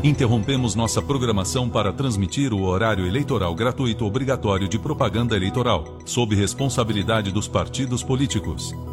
Interrompemos nossa programação para transmitir o horário eleitoral gratuito obrigatório de propaganda eleitoral, sob responsabilidade dos partidos políticos.